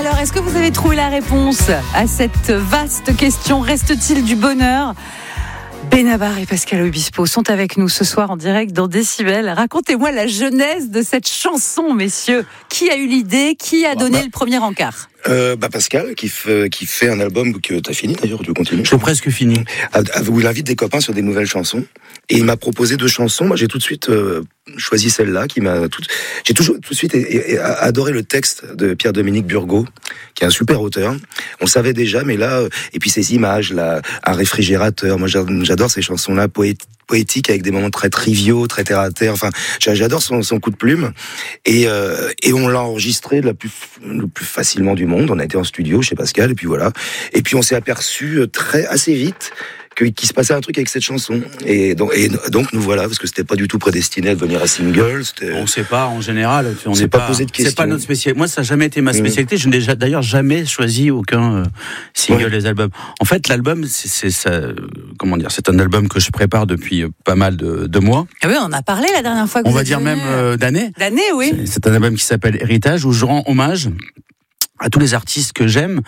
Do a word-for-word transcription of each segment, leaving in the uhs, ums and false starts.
Alors, est-ce que vous avez trouvé la réponse à cette vaste question? Reste-t-il du bonheur? Benabar et Pascal Obispo sont avec nous ce soir en direct dans Décibel. Racontez-moi la genèse de cette chanson, messieurs. Qui a eu l'idée? Qui a donné bah, le premier encart? Euh, bah Pascal, qui fait, qui fait un album que t'as fini d'ailleurs, tu continues. J'ai presque fini. Où il invite des copains sur des nouvelles chansons. Et il m'a proposé deux chansons. Moi, j'ai tout de suite euh, choisi celle-là, qui m'a tout. J'ai toujours tout de suite et, et, adoré le texte de Pierre-Dominique Burgot, qui est un super auteur. On le savait déjà, mais là, et puis ces images, là, un réfrigérateur. Moi, j'adore ces chansons-là, poétiques. poétique avec des moments très triviaux, très terre à terre. Enfin, j'adore son, son coup de plume. Et, euh, et on l'a enregistré la plus, le plus facilement du monde. On a été en studio chez Pascal, et puis voilà. Et puis on s'est aperçu très assez vite que, qu'il se passait un truc avec cette chanson. Et donc, et donc nous voilà, parce que c'était pas du tout prédestiné à devenir un single. C'était... On sait pas, en général. On n'est pas, pas posé de questions. C'est pas notre spécialité. Moi, ça n'a jamais été ma spécialité. Mmh. Je n'ai d'ailleurs jamais choisi aucun euh, single ouais. des albums. En fait, l'album, c'est, c'est ça. Euh, comment dire, c'est un album que je prépare depuis euh, pas mal de, de mois. Ah oui, on en a parlé la dernière fois. Que on vous va dire venu... même euh, d'années. D'années, oui. C'est, c'est un album qui s'appelle Héritage, où je rends hommage à tous les artistes que j'aime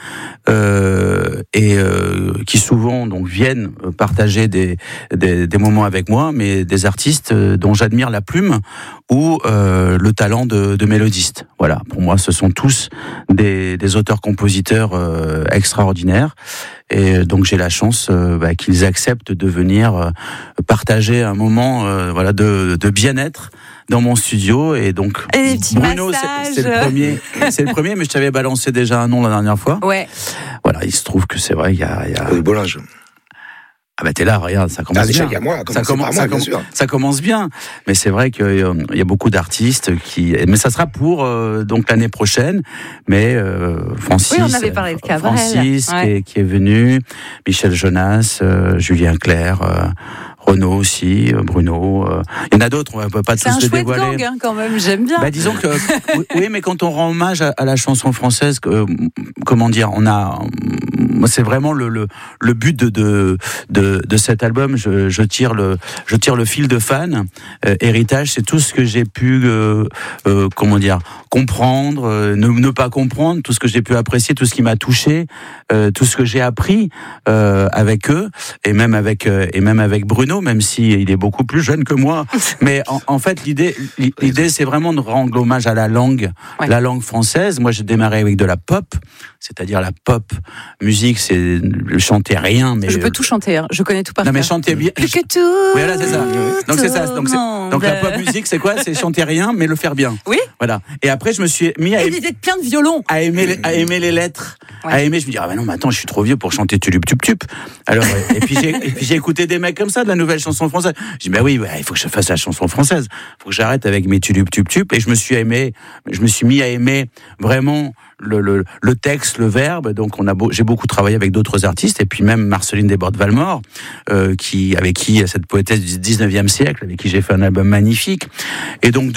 euh, et euh, qui souvent donc viennent partager des, des des moments avec moi, mais des artistes dont j'admire la plume ou euh, le talent de, de mélodiste. Voilà, pour moi, ce sont tous des, des auteurs-compositeurs euh, extraordinaires. Et donc j'ai la chance euh, bah, qu'ils acceptent de venir euh, partager un moment euh, voilà de, de bien-être dans mon studio. Et donc et Bruno c'est, c'est le premier c'est le premier mais je t'avais balancé déjà un nom la dernière fois. Ouais. Voilà, il se trouve que c'est vrai, il y a il y a le Bollinge. Ah bah t'es là, regarde, ça commence ah, déjà, bien. Il y a moi, ça commence, moi, ça, bien com- sûr. ça commence bien, mais c'est vrai qu'il euh, y a beaucoup d'artistes qui. Mais ça sera pour euh, donc l'année prochaine. Mais euh, Francis, oui, on avait parlé de Cabrel. Francis ouais. qui, est, qui est venu, Michel Jonas, euh, Julien Clerc. Euh, Renaud aussi, Bruno. Euh, il y en a d'autres, on ne peut pas tous les dévoiler. C'est un chouette gang, hein, quand même, j'aime bien. Bah, disons que, oui, mais quand on rend hommage à, à la chanson française, euh, comment dire, on a, moi, c'est vraiment le, le, le but de, de, de, de cet album. Je, je tire le, je tire le fil de fan. Euh, Héritage, c'est tout ce que j'ai pu, euh, euh, comment dire, comprendre, euh, ne, ne pas comprendre, tout ce que j'ai pu apprécier, tout ce qui m'a touché, euh, tout ce que j'ai appris euh, avec eux, et même avec, euh, et même avec Bruno. Même si il est beaucoup plus jeune que moi, mais en, en fait l'idée, l'idée c'est vraiment de rendre hommage à la langue, ouais. la langue française. Moi j'ai démarré avec de la pop, c'est-à-dire la pop musique, c'est chanter rien. Mais je peux tout chanter, hein. Je connais tout par cœur. Non mais chanter bien. Plus que tout. Oui, voilà, c'est ça. Donc c'est ça. Donc, c'est, donc la pop musique c'est quoi? C'est chanter rien mais le faire bien. Oui. Voilà. Et après je me suis mis à aimer, et plein de violons, à aimer les, à aimer les lettres, ouais. à aimer. Je me dis ah ben non mais attends je suis trop vieux pour chanter tulup tup tup. Alors et puis j'ai et puis j'ai écouté des mecs comme ça de la nouvelle chanson française. Je dis bah oui, bah, il faut que je fasse la chanson française. Il faut que j'arrête avec mes tulup tup tup. Et je me suis aimé, je me suis mis à aimer vraiment le, le, le texte, le verbe. Donc on a beau, j'ai beaucoup travaillé avec d'autres artistes et puis même Marceline Desbordes-Valmore, euh, qui avec qui cette poétesse du dix-neuvième siècle, avec qui j'ai fait un album magnifique. Et donc